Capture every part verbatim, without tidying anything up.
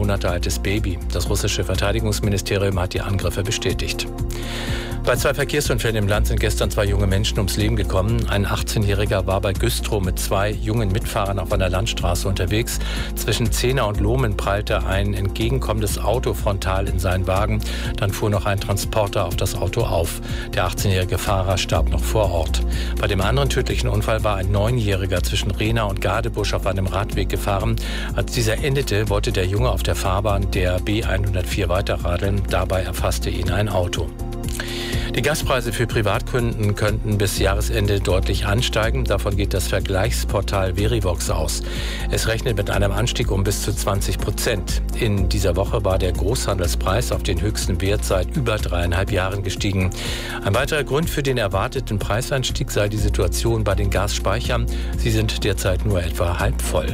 Monate altes Baby. Das russische Verteidigungsministerium hat die Angriffe bestätigt. Bei zwei Verkehrsunfällen im Land sind gestern zwei junge Menschen ums Leben gekommen. Ein achtzehnjähriger war bei Güstrow mit zwei jungen Mitfahrern auf einer Landstraße unterwegs. Zwischen Zehna und Lohmen prallte ein entgegenkommendes Auto frontal in seinen Wagen. Dann fuhr noch ein Transporter auf das Auto auf. Der achtzehnjährige Fahrer starb noch vor Ort. Bei dem anderen tödlichen Unfall war ein neunjähriger zwischen Rehna und Gadebusch auf einem Radweg gefahren. Als dieser endete, wollte der Junge auf der Fahrbahn der B hundertvier weiterradeln. Dabei erfasste ihn ein Auto. Die Gaspreise für Privatkunden könnten bis Jahresende deutlich ansteigen. Davon geht das Vergleichsportal Verivox aus. Es rechnet mit einem Anstieg um bis zu zwanzig Prozent. In dieser Woche war der Großhandelspreis auf den höchsten Wert seit über dreieinhalb Jahren gestiegen. Ein weiterer Grund für den erwarteten Preisanstieg sei die Situation bei den Gasspeichern. Sie sind derzeit nur etwa halb voll.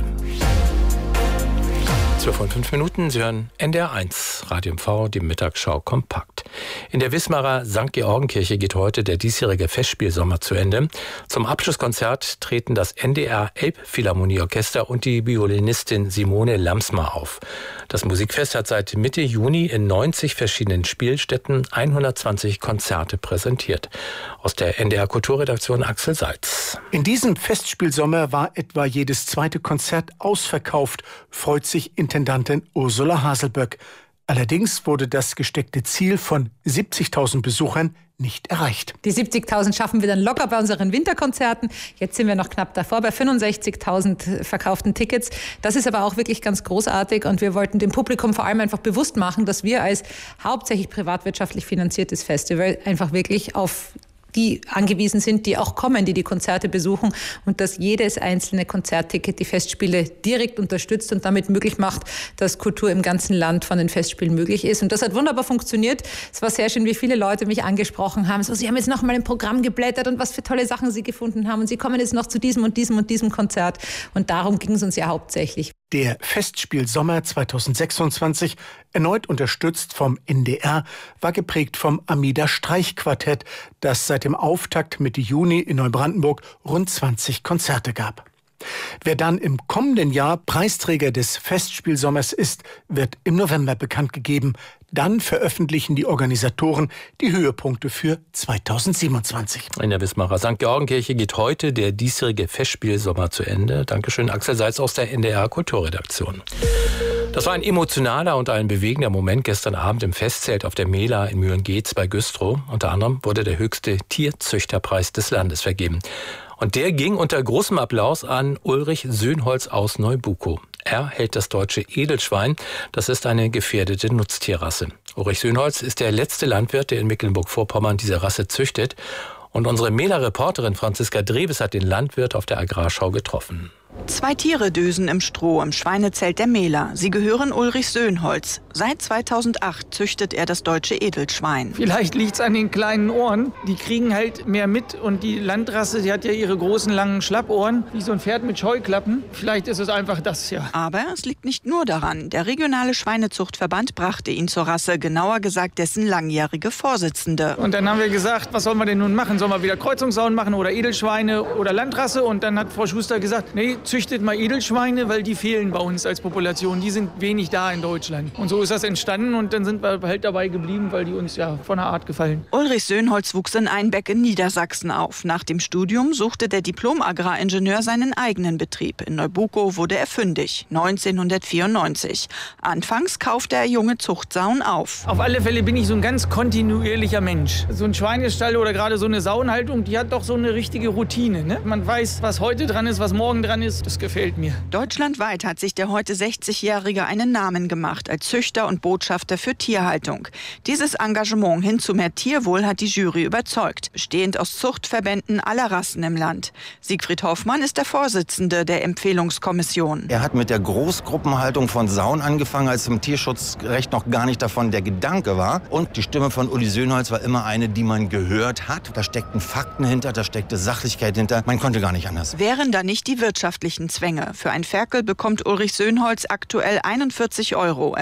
zwölf Uhr fünf Minuten, Sie hören N D R eins, Radio M V, die Mittagsschau kompakt. In der Wismarer Sankt Georgenkirche geht heute der diesjährige Festspielsommer zu Ende. Zum Abschlusskonzert treten das N D R Elbphilharmonieorchester und die Violinistin Simone Lamsmer auf. Das Musikfest hat seit Mitte Juni in neunzig verschiedenen Spielstätten hundertzwanzig Konzerte präsentiert. Aus der N D R Kulturredaktion Axel Seitz. In diesem Festspielsommer war etwa jedes zweite Konzert ausverkauft, freut sich Intendantin Ursula Haselböck. Allerdings wurde das gesteckte Ziel von siebzigtausend Besuchern nicht erreicht. Die siebzigtausend schaffen wir dann locker bei unseren Winterkonzerten. Jetzt sind wir noch knapp davor bei fünfundsechzigtausend verkauften Tickets. Das ist aber auch wirklich ganz großartig und wir wollten dem Publikum vor allem einfach bewusst machen, dass wir als hauptsächlich privatwirtschaftlich finanziertes Festival einfach wirklich auf die angewiesen sind, die auch kommen, die die Konzerte besuchen und dass jedes einzelne Konzertticket die Festspiele direkt unterstützt und damit möglich macht, dass Kultur im ganzen Land von den Festspielen möglich ist. Und das hat wunderbar funktioniert. Es war sehr schön, wie viele Leute mich angesprochen haben. So, sie haben jetzt noch mal im Programm geblättert und was für tolle Sachen sie gefunden haben und sie kommen jetzt noch zu diesem und diesem und diesem Konzert. Und darum ging es uns ja hauptsächlich. Der Festspielsommer zweitausendsechsundzwanzig, erneut unterstützt vom N D R, war geprägt vom Amida Streichquartett, das seit dem Auftakt Mitte Juni in Neubrandenburg rund zwanzig Konzerte gab. Wer dann im kommenden Jahr Preisträger des Festspielsommers ist, wird im November bekannt gegeben. Dann veröffentlichen die Organisatoren die Höhepunkte für zweitausendsiebenundzwanzig. In der Wismarer Sankt Georgenkirche geht heute der diesjährige Festspielsommer zu Ende. Dankeschön, Axel Seitz aus der N D R Kulturredaktion. Das war ein emotionaler und ein bewegender Moment gestern Abend im Festzelt auf der Mela in Mühlengeetz bei Güstrow. Unter anderem wurde der höchste Tierzüchterpreis des Landes vergeben. Und der ging unter großem Applaus an Ulrich Söhnholz aus Neubukow. Er hält das deutsche Edelschwein. Das ist eine gefährdete Nutztierrasse. Ulrich Söhnholz ist der letzte Landwirt, der in Mecklenburg-Vorpommern diese Rasse züchtet. Und unsere Mela-Reporterin Franziska Dreves hat den Landwirt auf der Agrarschau getroffen. Zwei Tiere dösen im Stroh im Schweinezelt der Mela. Sie gehören Ulrich Söhnholz. Seit zweitausendacht züchtet er das deutsche Edelschwein. Vielleicht liegt's an den kleinen Ohren. Die kriegen halt mehr mit. Und die Landrasse, die hat ja ihre großen, langen Schlappohren, wie so ein Pferd mit Scheuklappen. Vielleicht ist es einfach das, ja. Aber es liegt nicht nur daran. Der regionale Schweinezuchtverband brachte ihn zur Rasse, genauer gesagt dessen langjährige Vorsitzende. Und dann haben wir gesagt, was sollen wir denn nun machen? Sollen wir wieder Kreuzungssauen machen oder Edelschweine oder Landrasse? Und dann hat Frau Schuster gesagt, nee, züchtet mal Edelschweine, weil die fehlen bei uns als Population. Die sind wenig da in Deutschland. Und so ist das entstanden und dann sind wir halt dabei geblieben, weil die uns ja von der Art gefallen. Ulrich Söhnholz wuchs in Einbeck in Niedersachsen auf. Nach dem Studium suchte der Diplom-Agraringenieur seinen eigenen Betrieb. In Neubukow wurde er fündig, neunzehnhundertvierundneunzig. Anfangs kaufte er junge Zuchtsauen auf. Auf alle Fälle bin ich so ein ganz kontinuierlicher Mensch. So ein Schweinestall oder gerade so eine Sauenhaltung, die hat doch so eine richtige Routine. Ne? Man weiß, was heute dran ist, was morgen dran ist. Das gefällt mir. Deutschlandweit hat sich der heute sechzigjährige einen Namen gemacht als Züchter und Botschafter für Tierhaltung. Dieses Engagement hin zu mehr Tierwohl hat die Jury überzeugt, bestehend aus Zuchtverbänden aller Rassen im Land. Siegfried Hoffmann ist der Vorsitzende der Empfehlungskommission. Er hat mit der Großgruppenhaltung von Sauen angefangen, als im Tierschutzrecht noch gar nicht davon der Gedanke war. Und die Stimme von Uli Söhnholz war immer eine, die man gehört hat. Da steckten Fakten hinter, da steckte Sachlichkeit hinter. Man konnte gar nicht anders. Wären da nicht die wirtschaftlichen Zwänge? Für ein Ferkel bekommt Ulrich Söhnholz aktuell einundvierzig Euro. Er bräuchte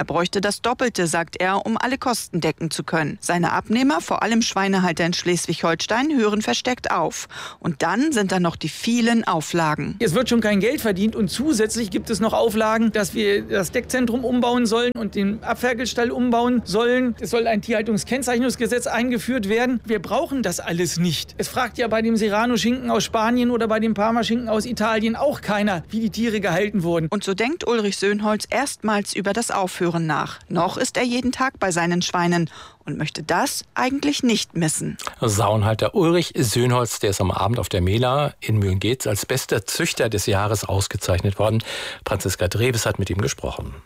das Doppelte, sagt er, um alle Kosten decken zu können. Seine Abnehmer, vor allem Schweinehalter in Schleswig-Holstein, hören versteckt auf. Und dann sind da noch die vielen Auflagen. Es wird schon kein Geld verdient und zusätzlich gibt es noch Auflagen, dass wir das Deckzentrum umbauen sollen und den Abferkelstall umbauen sollen. Es soll ein Tierhaltungskennzeichnungsgesetz eingeführt werden. Wir brauchen das alles nicht. Es fragt ja bei dem Serrano-Schinken aus Spanien oder bei dem Parma-Schinken aus Italien auch keiner, wie die Tiere gehalten wurden. Und so denkt Ulrich Söhnholz erstmals über das Aufhören nach. Noch ist er jeden Tag bei seinen Schweinen und möchte das eigentlich nicht missen. Saunhalter Ulrich Söhnholz, der ist am Abend auf der Mela in Mühlengeetz als bester Züchter des Jahres ausgezeichnet worden. Franziska Dreves hat mit ihm gesprochen.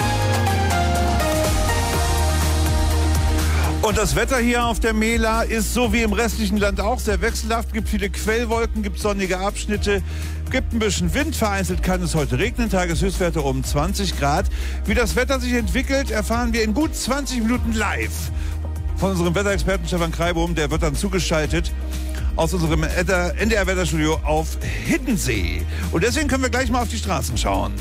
Und das Wetter hier auf der Mela ist so wie im restlichen Land auch sehr wechselhaft. Gibt viele Quellwolken, gibt sonnige Abschnitte, gibt ein bisschen Wind. Vereinzelt kann es heute regnen. Tageshöchstwerte um zwanzig Grad. Wie das Wetter sich entwickelt, erfahren wir in gut zwanzig Minuten live von unserem Wetterexperten Stefan Kreibohm. Der wird dann zugeschaltet aus unserem N D R-Wetterstudio auf Hiddensee. Und deswegen können wir gleich mal auf die Straßen schauen.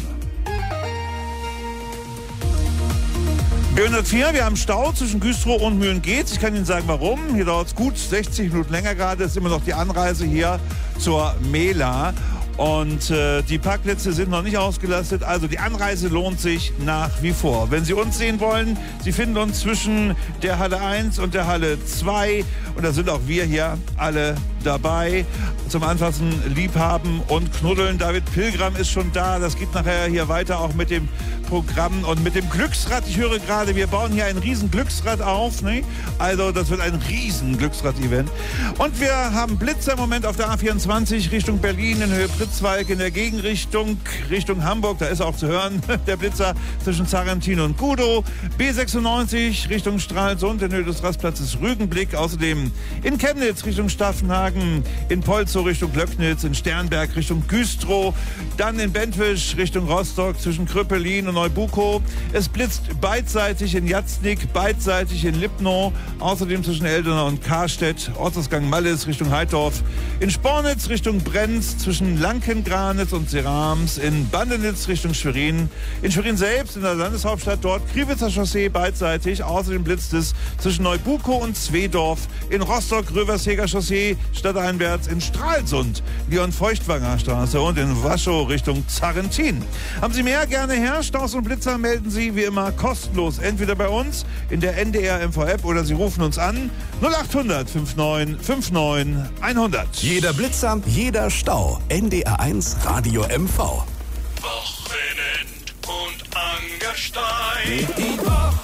B hundertvier, wir haben Stau zwischen Güstrow und Mühlengeetz. Ich kann Ihnen sagen, warum. Hier dauert es gut sechzig Minuten länger gerade. Das ist immer noch die Anreise hier zur Mela. Und äh, die Parkplätze sind noch nicht ausgelastet. Also die Anreise lohnt sich nach wie vor. Wenn Sie uns sehen wollen, Sie finden uns zwischen der Halle eins und der Halle zwei. Und da sind auch wir hier alle dabei zum Anfassen, Liebhaben und Knuddeln. David Pilgram ist schon da. Das geht nachher hier weiter auch mit dem Programm und mit dem Glücksrad. Ich höre gerade, wir bauen hier ein riesen Glücksrad auf. Ne? Also das wird ein riesen Glücksrad-Event. Und wir haben Blitzer im Moment auf der A vierundzwanzig Richtung Berlin in Höhe Pritzwalk, in der Gegenrichtung Richtung Hamburg. Da ist auch zu hören der Blitzer zwischen Zarentin und Kudow. B sechsundneunzig Richtung Stralsund in Höhe des Rastplatzes Rügenblick. Außerdem in Chemnitz Richtung Staffenhagen, in Polzow Richtung Löcknitz, in Sternberg Richtung Güstrow, dann in Bentwisch Richtung Rostock zwischen Kröpelin und Neubukow. Es blitzt beidseitig in Jatznik, beidseitig in Lipnow, außerdem zwischen Eldona und Karstedt, Ortsausgang Mallis Richtung Heidorf, in Spornitz Richtung Brenz, zwischen Lankengranitz und Serams, in Bandenitz Richtung Schwerin, in Schwerin selbst, in der Landeshauptstadt dort, Kriwitzer Chaussee beidseitig, außerdem blitzt es zwischen Neubukow und Zwedorf, in Rostock Röversheger Chaussee, stadteinwärts in Stralsund, Leon-Feuchtwanger Straße und in Waschow Richtung Zarentin. Haben Sie mehr? Gerne her. Staus und Blitzer melden Sie wie immer kostenlos, entweder bei uns in der N D R M V-App oder Sie rufen uns an null acht hundert neunundfünfzig neunundfünfzig hundert. Jeder Blitzer, jeder Stau. N D R eins Radio M V. Wochenend und Angerstein. Die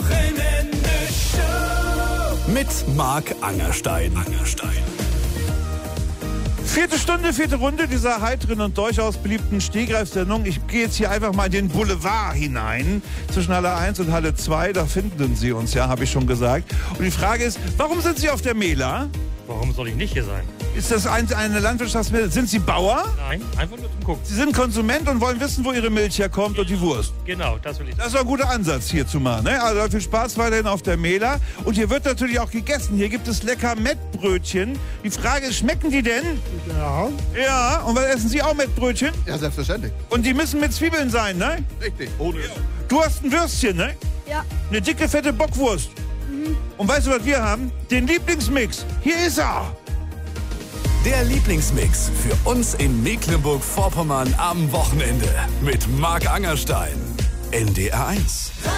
Wochenende-Show. Mit Marc Angerstein. Angerstein. Vierte Stunde, vierte Runde dieser heiteren und durchaus beliebten Stehgreifsendung. Ich gehe jetzt hier einfach mal in den Boulevard hinein, zwischen Halle eins und Halle zwei. Da finden Sie uns ja, habe ich schon gesagt. Und die Frage ist, warum sind Sie auf der Mela? Warum soll ich nicht hier sein? Ist das ein, eine Landwirtschaftsmilch? Sind Sie Bauer? Nein, einfach nur zum Gucken. Sie sind Konsument und wollen wissen, wo Ihre Milch herkommt genau. Und die Wurst. Genau, das will ich. Das ist ein guter Ansatz hier zu machen. Ne? Also viel Spaß weiterhin auf der Mela. Und hier wird natürlich auch gegessen. Hier gibt es lecker Mettbrötchen. Die Frage ist, schmecken die denn? Ja. Ja, und was essen Sie auch Mettbrötchen? Ja, selbstverständlich. Und die müssen mit Zwiebeln sein, ne? Richtig, ohne. Ja. Du hast ein Würstchen, ne? Ja. Eine dicke, fette Bockwurst. Mhm. Und weißt du, was wir haben? Den Lieblingsmix. Hier ist er. Der Lieblingsmix für uns in Mecklenburg-Vorpommern am Wochenende mit Marc Angerstein. N D R eins.